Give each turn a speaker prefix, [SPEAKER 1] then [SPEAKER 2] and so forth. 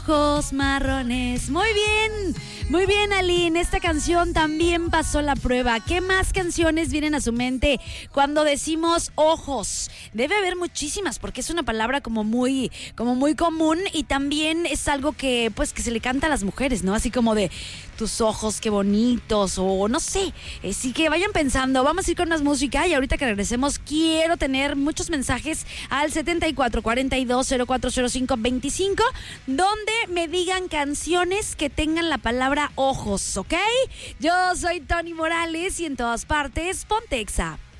[SPEAKER 1] Ojos marrones. Muy bien, Aline. Esta canción también pasó la prueba. ¿Qué más canciones vienen a su mente cuando decimos ojos? Debe haber muchísimas porque es una palabra como muy común y también es algo que que se le canta a las mujeres, ¿no? Así como de tus ojos, qué bonitos, o no sé. Así que vayan pensando. Vamos a ir con más música y ahorita que regresemos quiero tener muchos mensajes al 7442040525 donde me digan canciones que tengan la palabra ojos, ¿ok? Yo soy Tony Morales y en todas partes, ponte Exa.